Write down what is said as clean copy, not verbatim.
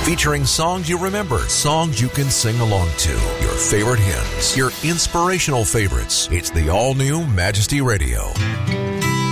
Featuring songs you remember, songs you can sing along to, your favorite hymns, your inspirational favorites. It's the all-new Majesty Radio.